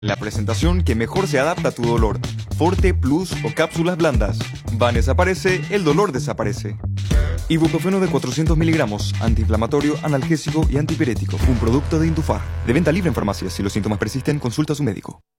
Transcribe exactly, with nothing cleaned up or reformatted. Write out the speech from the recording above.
La presentación que mejor se adapta a tu dolor. Forte, Plus o cápsulas blandas. Van desaparece, el dolor desaparece. Ibuprofeno de cuatrocientos miligramos, antiinflamatorio, analgésico y antipirético. Un producto de Intufar. De venta libre en farmacias. Si los síntomas persisten, consulta a su médico.